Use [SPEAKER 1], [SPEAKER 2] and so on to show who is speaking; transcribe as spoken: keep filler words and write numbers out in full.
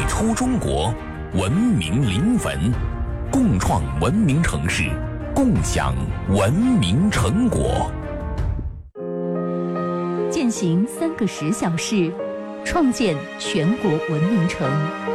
[SPEAKER 1] 出中国，文明临汾，共创文明城市，共享文明成果。践行三个十小时，创建全国文明城。